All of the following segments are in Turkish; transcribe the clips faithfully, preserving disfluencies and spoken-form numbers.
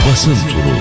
Basın Turu.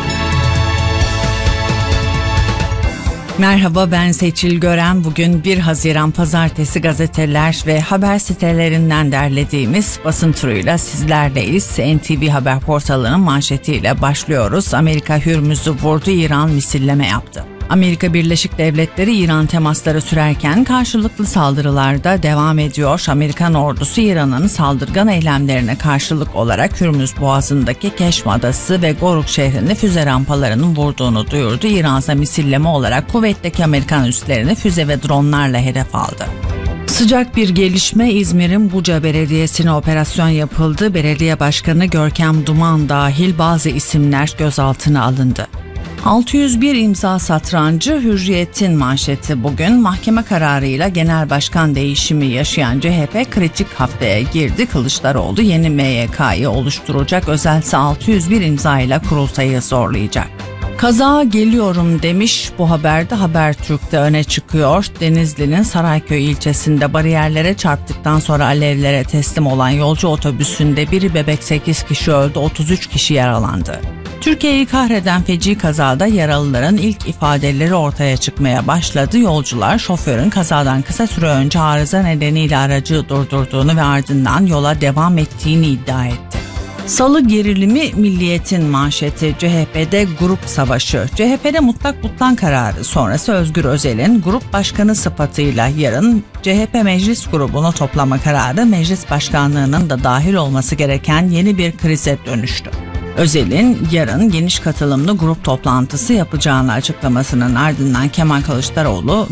Merhaba, ben Seçil Gören. Bugün bir Haziran Pazartesi gazeteler ve haber sitelerinden derlediğimiz basın turuyla sizlerleyiz. N T V Haber portalının manşetiyle başlıyoruz. Amerika Hürmüz'ü vurdu, İran misilleme yaptı. Amerika Birleşik Devletleri İran temasları sürerken karşılıklı saldırılarda devam ediyor. Amerikan ordusu İran'ın saldırgan eylemlerine karşılık olarak Hürmüz Boğazı'ndaki Keşm Adası ve Goruk şehrini füze rampalarının vurduğunu duyurdu. İran'sa misilleme olarak kuvvetteki Amerikan üslerini füze ve dronlarla hedef aldı. Sıcak bir gelişme, İzmir'in Buca Belediyesi'ne operasyon yapıldı. Belediye Başkanı Görkem Duman dahil bazı isimler gözaltına alındı. altı yüz bir imza satrancı Hürriyet'in manşeti bugün. Mahkeme kararıyla genel başkan değişimi yaşayan C H P kritik haftaya girdi. Kılıçdaroğlu yeni M Y K'yı oluşturacak, özelse altı yüz bir imza ile kurultayı zorlayacak. Kaza geliyorum demiş, bu haberde Habertürk'te öne çıkıyor. Denizli'nin Sarayköy ilçesinde bariyerlere çarptıktan sonra alevlere teslim olan yolcu otobüsünde biri bebek sekiz kişi öldü, otuz üç kişi yaralandı. Türkiye'yi kahreden feci kazada yaralıların ilk ifadeleri ortaya çıkmaya başladı. Yolcular şoförün kazadan kısa süre önce arıza nedeniyle aracı durdurduğunu ve ardından yola devam ettiğini iddia etti. Salı gerilimi Milliyet'in manşeti. C H P'de grup savaşı. C H P'de mutlak butlan kararı sonrası Özgür Özel'in grup başkanı sıfatıyla yarın C H P meclis grubunu toplama kararı meclis başkanlığının da dahil olması gereken yeni bir krize dönüştü. Özel'in yarın geniş katılımlı grup toplantısı yapacağını açıklamasının ardından Kemal Kılıçdaroğlu